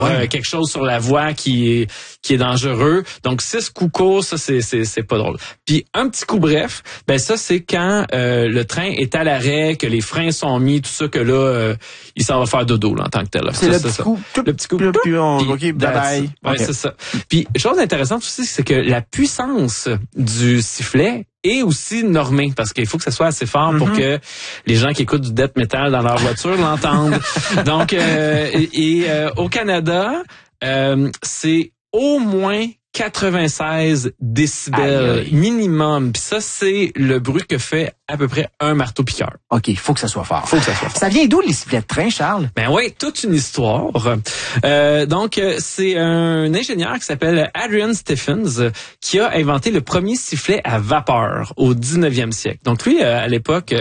quelque chose sur la voie qui est dangereux. Donc 6 coups courts, ça c'est pas drôle. Puis un petit coup bref, ben ça c'est quand le train est à l'arrêt, que les freins sont mis, tout ça, que là il s'en va faire dodo là, en tant que tel. C'est le petit coup. Le petit coup. Puis OK, bye. Ouais, c'est ça. Puis chose intéressante aussi, c'est que la puissance du sifflet est aussi normée, parce qu'il faut que ça soit assez fort pour que les gens qui écoutent du death metal dans leur voiture l'entendent. Donc au Canada, c'est au moins 96 décibels minimum. Puis ça, c'est le bruit que fait à peu près un marteau-piqueur. OK, il faut que ça soit fort. Faut que ça soit fort. Ça vient d'où, les sifflets de train, Charles? Ben oui, toute une histoire. Donc, c'est un ingénieur qui s'appelle Adrian Stephens qui a inventé le premier sifflet à vapeur au 19e siècle. Donc, lui, à l'époque,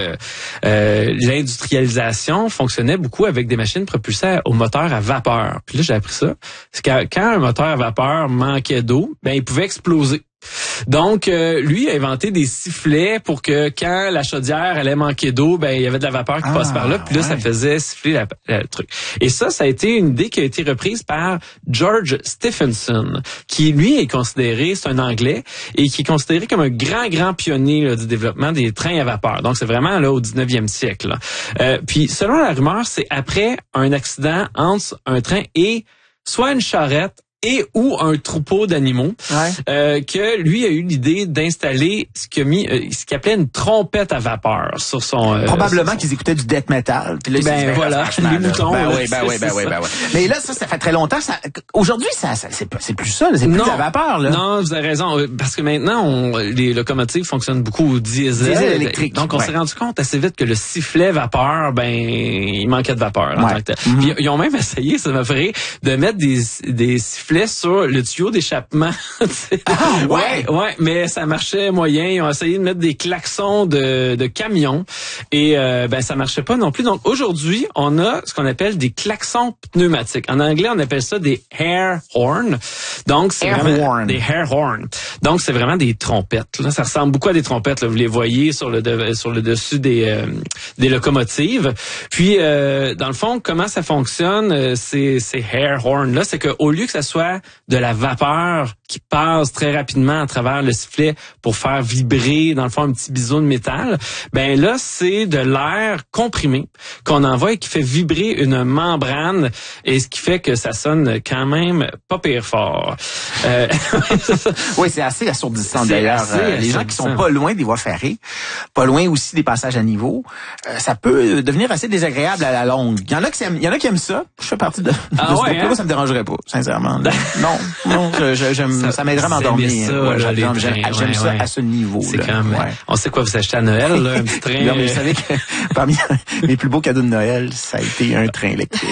l'industrialisation fonctionnait beaucoup avec des machines propulsées au moteur à vapeur. Puis là, j'ai appris ça. C'est quand un moteur à vapeur manquait d'eau, ben il pouvait exploser. Donc, lui a inventé des sifflets pour que quand la chaudière allait manquer d'eau, ben il y avait de la vapeur qui passe par là, puis là, ça faisait siffler le truc. Et ça a été une idée qui a été reprise par George Stephenson, qui, lui, est considéré, c'est un Anglais, et qui est considéré comme un grand pionnier là, du développement des trains à vapeur. Donc, c'est vraiment là au 19e siècle. Puis, selon la rumeur, c'est après un accident entre un train et soit une charrette ou un troupeau d'animaux, que lui a eu l'idée d'installer ce qu'il appelait une trompette à vapeur sur son... Probablement qu'ils écoutaient du death metal. Puis là, ben voilà, les moutons. Ben oui. Mais là, ça fait très longtemps. Aujourd'hui, c'est plus ça. C'est plus de la vapeur. Là. Non, vous avez raison. Parce que maintenant, les locomotives fonctionnent beaucoup au diesel électrique. Donc, on s'est rendu compte assez vite que le sifflet vapeur, ben il manquait de vapeur. En tant que tel. Puis, ils ont même essayé, ça m'a fait rire, de mettre des sifflets sur le tuyau d'échappement. Ouais, mais ça marchait moyen. Ils ont essayé de mettre des klaxons de camions et ben ça marchait pas non plus. Donc aujourd'hui, on a ce qu'on appelle des klaxons pneumatiques. En anglais, on appelle ça des air horns. Donc c'est vraiment des air horns. Donc c'est vraiment des trompettes. Là, ça ressemble beaucoup à des trompettes. Là. Vous les voyez sur le dessus des locomotives. Puis dans le fond, comment ça fonctionne ces air horns là, c'est que au lieu que ça soit de la vapeur qui passe très rapidement à travers le sifflet pour faire vibrer, dans le fond, un petit biseau de métal, ben là, c'est de l'air comprimé qu'on envoie et qui fait vibrer une membrane, et ce qui fait que ça sonne quand même pas pire fort. Oui, c'est assez assourdissant d'ailleurs. Les gens qui sont pas loin des voies ferrées, pas loin aussi des passages à niveau, ça peut devenir assez désagréable à la longue. Il y en a qui aiment ça. Je fais partie de ce groupe-là, ça me dérangerait pas, sincèrement. Non, ça m'aiderait à m'endormir. J'aime ça à ce niveau. C'est quand même. On sait quoi vous achetez à Noël, là, un petit train. Non, mais vous savez que parmi mes plus beaux cadeaux de Noël, ça a été un train électrique.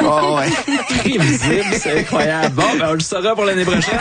Très visible, c'est incroyable. Bon, ben on le saura pour l'année prochaine.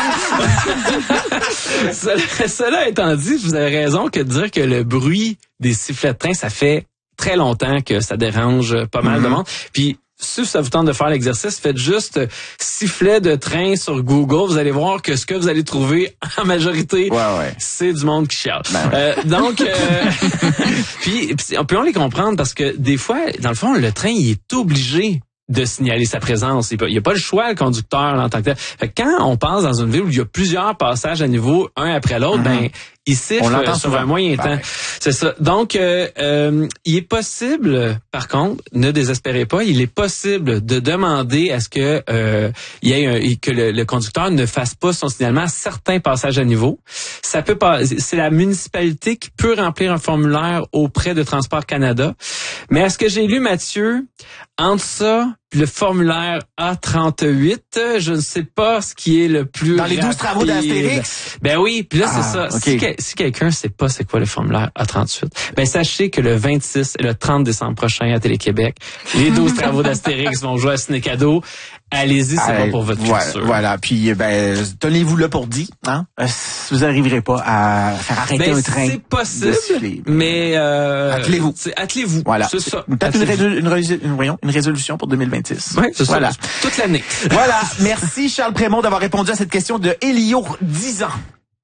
Cela étant dit, vous avez raison que de dire que le bruit des sifflets de train, ça fait très longtemps que ça dérange pas mal de monde. Puis si ça vous tente de faire l'exercice, faites juste sifflet de train sur Google. Vous allez voir que ce que vous allez trouver en majorité, c'est du monde qui chiale. Donc, puis on les comprendre parce que des fois, dans le fond, le train, il est obligé de signaler sa présence. Il n'y a pas le choix, le conducteur, en tant que tel. Fait que quand on passe dans une ville où il y a plusieurs passages à niveau, un après l'autre, ben il siffle sur un moyen temps. C'est ça. Donc, il est possible, par contre, ne désespérez pas, il est possible de demander à ce que il y ait que le conducteur ne fasse pas son signalement à certains passages à niveau. Ça peut pas. C'est la municipalité qui peut remplir un formulaire auprès de Transport Canada. Mais à ce que j'ai lu, Mathieu, entre ça, le formulaire A38, je ne sais pas ce qui est le plus dans les 12 travaux d'Astérix. Ben oui, puis là c'est ça. Okay. Si quelqu'un sait pas c'est quoi le formulaire A38, ben sachez que le 26 et le 30 décembre prochain à Télé-Québec, les 12 travaux d'Astérix vont jouer à Ciné Cadeau. Allez-y, c'est bon pour votre futur. Voilà, puis tenez-vous là pour dit, hein. Vous n'arriverez pas à faire arrêter un train. C'est possible, mais attelez-vous. Attelez-vous. Voilà. C'est ça. Peut-être une résolution pour 2026. Oui, c'est ça. Toute l'année. Voilà. Merci Charles Prémont d'avoir répondu à cette question de Elio, 10 ans.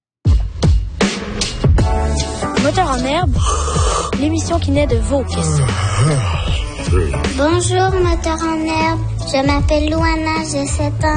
Moteur en herbe, l'émission qui naît de vos questions. Bonjour, Moteur en herbe. Je m'appelle Louana, j'ai 7 ans.